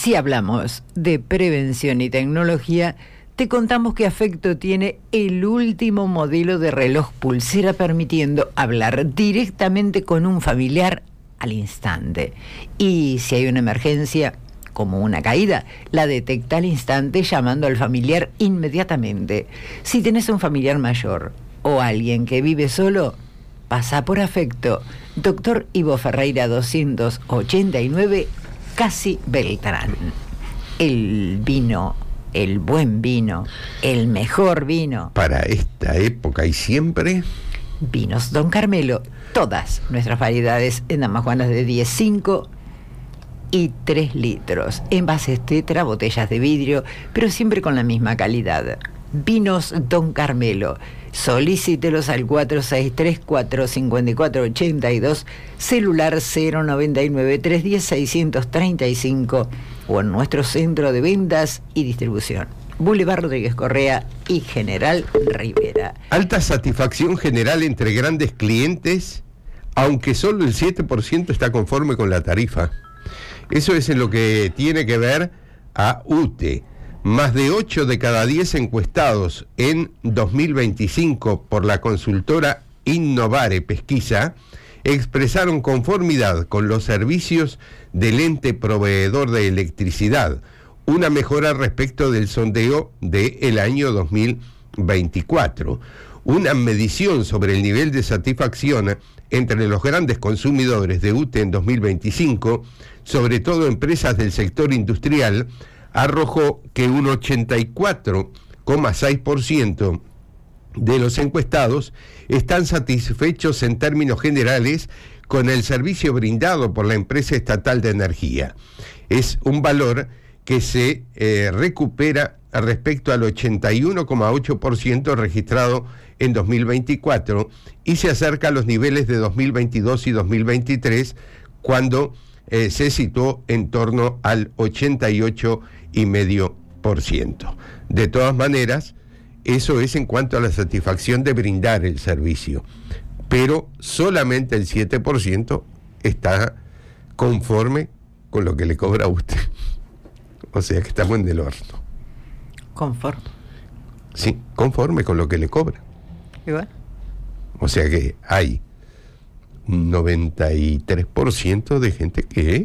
Si hablamos de prevención y tecnología, te contamos que Afecto tiene el último modelo de reloj pulsera permitiendo hablar directamente con un familiar al instante. Y si hay una emergencia, como una caída, la detecta al instante llamando al familiar inmediatamente. Si tenés un familiar mayor o alguien que vive solo, pasa por Afecto. Doctor Ivo Ferreira 289, Casi Beltrán. El vino, el buen vino, el mejor vino. Para esta época y siempre. Vinos Don Carmelo. Todas nuestras variedades en damajuanas de 10, 5 y 3 litros. Envases tetra, botellas de vidrio, pero siempre con la misma calidad. Vinos Don Carmelo. Solicítelos al 463-454-82, celular 099-310-635 o en nuestro centro de ventas y distribución. Boulevard Rodríguez Correa y General Rivera. Alta satisfacción general entre grandes clientes, aunque solo el 7% está conforme con la tarifa. Eso es en lo que tiene que ver a UTE. Más de 8 de cada 10 encuestados en 2025 por la consultora Innovare Pesquisa expresaron conformidad con los servicios del ente proveedor de electricidad, una mejora respecto del sondeo del año 2024. Una medición sobre el nivel de satisfacción entre los grandes consumidores de UTE en 2025, sobre todo empresas del sector industrial, arrojó que un 84,6% de los encuestados están satisfechos en términos generales con el servicio brindado por la empresa estatal de energía. Es un valor que se recupera respecto al 81,8% registrado en 2024 y se acerca a los niveles de 2022 y 2023, cuando se situó en torno al 88,5%. De todas maneras, eso es en cuanto a la satisfacción de brindar el servicio, pero solamente el 7% está conforme con lo que le cobra a usted. O sea que estamos en el horno. Conforme. Sí, conforme con lo que le cobra. ¿Y bueno? O sea que hay un 93% de gente que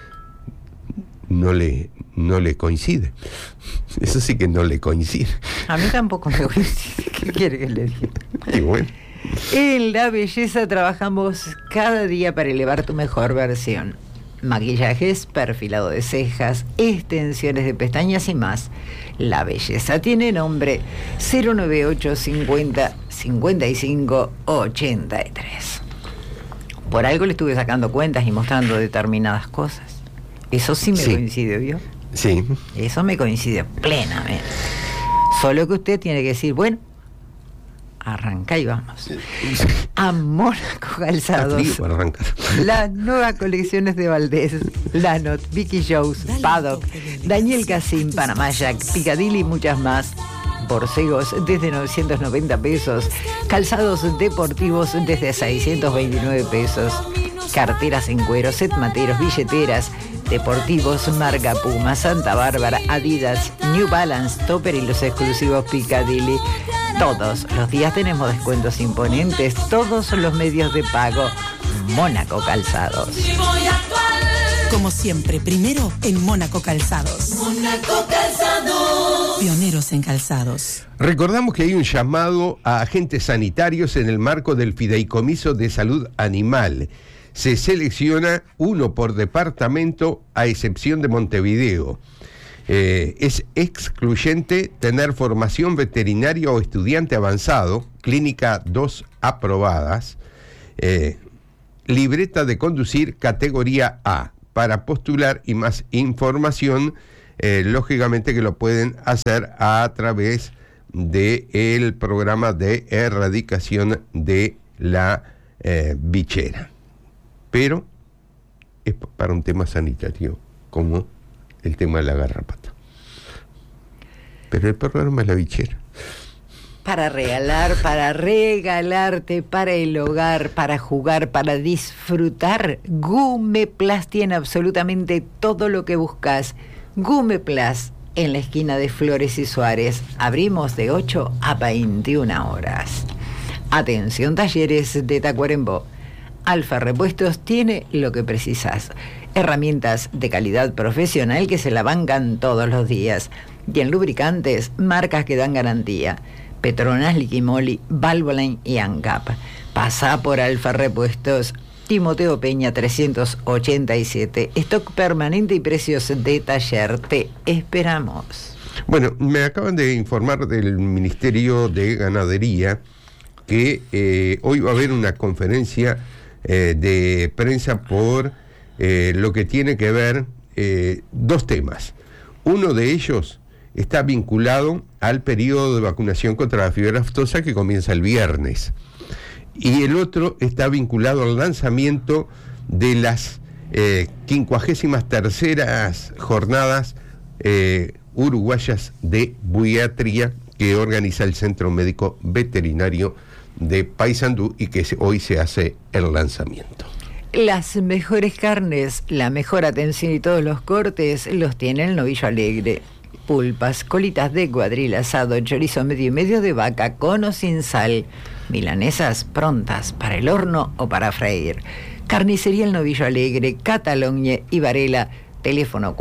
no le coincide. Eso sí que no le coincide. A mí tampoco me coincide. ¿Qué quiere que le diga? Y bueno. En La Belleza trabajamos cada día para elevar tu mejor versión. Maquillajes, perfilado de cejas, extensiones de pestañas y más. La Belleza tiene nombre: 098 50 55 83. Por algo le estuve sacando cuentas y mostrando determinadas cosas. Eso sí me coincide, ¿vio? Sí. Eso me coincide plenamente. Solo que usted tiene que decir, bueno, arranca y vamos. A Mónaco Calzados. Las nuevas colecciones de Valdés, Lanot, Vicky Jones, Paddock, Daniel Cassim, Panamá Jack, Picadilly y muchas más. Borcegos desde 990 pesos. Calzados deportivos desde 629 pesos. Carteras en cuero, set materos, billeteras, deportivos, marca Puma, Santa Bárbara, Adidas, New Balance, Topper y los exclusivos Picadilly. Todos los días tenemos descuentos imponentes, todos los medios de pago. Mónaco Calzados. Como siempre, primero en Mónaco Calzados. Mónaco Calzados. Pioneros en calzados. Recordamos que hay un llamado a agentes sanitarios en el marco del Fideicomiso de Salud Animal. Se selecciona uno por departamento a excepción de Montevideo. Es excluyente tener formación veterinaria o estudiante avanzado, clínica 2 aprobadas, libreta de conducir categoría A. Para postular y más información, lógicamente que lo pueden hacer a través del programa de erradicación de la bichera. Pero es para un tema sanitario, como el tema de la garrapata. Pero el programa es la bichera. Para regalar, para regalarte, para el hogar, para jugar, para disfrutar, Gumeplas tiene absolutamente todo lo que buscas. Gume Plus, en la esquina de Flores y Suárez. Abrimos de 8 a 21 horas. Atención, talleres de Tacuarembó. Alfa Repuestos tiene lo que precisas. Herramientas de calidad profesional que se la bancan todos los días. Y en lubricantes, marcas que dan garantía. Petronas, Liquimoli, Valvoline y ANCAP. Pasa por Alfa Repuestos. Timoteo Peña 387. Stock permanente y precios de taller. Te esperamos. Bueno, me acaban de informar del Ministerio de Ganadería que hoy va a haber una conferencia de prensa por lo que tiene que ver dos temas. Uno de ellos está vinculado al periodo de vacunación contra la fiebre aftosa que comienza el viernes. Y el otro está vinculado al lanzamiento de las 53º jornadas uruguayas de buiatría que organiza el Centro Médico Veterinario de Paysandú y que hoy se hace el lanzamiento. Las mejores carnes, la mejor atención y todos los cortes los tiene el Novillo Alegre. Pulpas, colitas de cuadril, asado, chorizo medio y medio de vaca, con o sin sal, milanesas prontas para el horno o para freír. Carnicería El Novillo Alegre, Cataluña y Varela, teléfono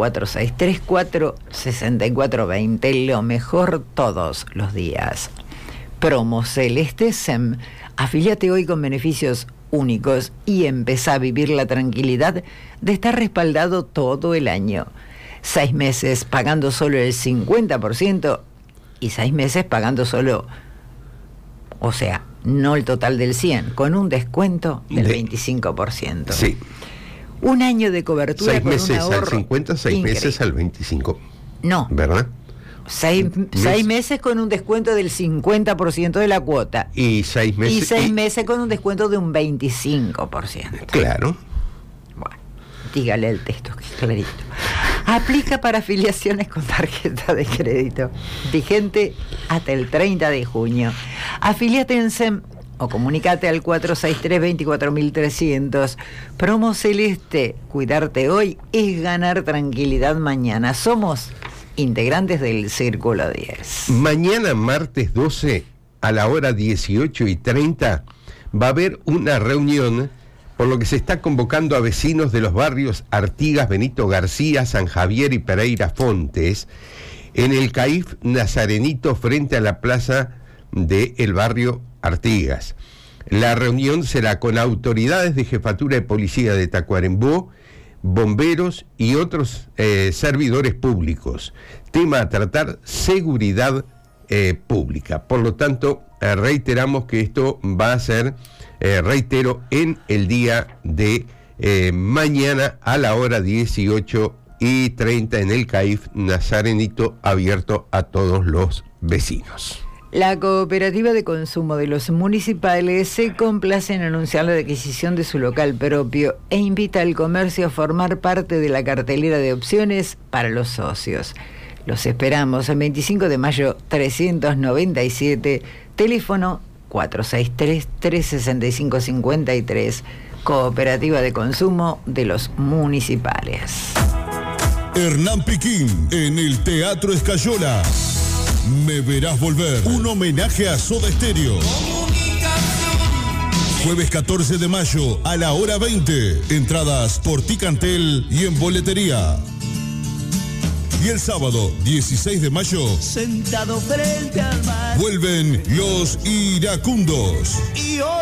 4634-6420, lo mejor todos los días. Promo Celeste SEM, afíliate hoy con beneficios únicos y empezá a vivir la tranquilidad de estar respaldado todo el año. 6 meses pagando solo el 50% y 6 meses pagando solo, o sea, no el total del 100%, con un descuento del 25%. Sí. Un año de cobertura 6 con meses un ahorro al 50, 6 meses al 25. No. ¿Verdad? 6 meses con un descuento del 50% de la cuota. Y 6 meses. Y 6 meses con un descuento de un 25%. Claro. Bueno, dígale el texto, que es clarito. Aplica para afiliaciones con tarjeta de crédito. Vigente hasta el 30 de junio. Afiliate en SEM o comunicate al 463-24300. Promo Celeste. Cuidarte hoy es ganar tranquilidad mañana. Somos integrantes del Círculo 10. Mañana, martes 12, a la hora 18:30, va a haber una reunión por lo que se está convocando a vecinos de los barrios Artigas, Benito García, San Javier y Pereira Fontes, en el CAIF Nazarenito frente a la plaza del barrio Artigas. La reunión será con autoridades de Jefatura de Policía de Tacuarembó, bomberos y otros servidores públicos. Tema a tratar: seguridad pública. Por lo tanto, reiteramos que esto va a ser, reitero, en el día de mañana a la hora 18:30 en el CAIF Nazarenito, abierto a todos los vecinos. La Cooperativa de Consumo de los Municipales se complace en anunciar la adquisición de su local propio e invita al comercio a formar parte de la cartelera de opciones para los socios. Los esperamos el 25 de mayo 397, teléfono 463-365-53, Cooperativa de Consumo de los Municipales. Hernán Piquín en el Teatro Escayola. Me verás volver. Un homenaje a Soda Stereo. Jueves 14 de mayo a la hora 20. Entradas por Ticantel y en boletería. Y el sábado 16 de mayo, sentado frente al mar, vuelven los Iracundos. Y hoy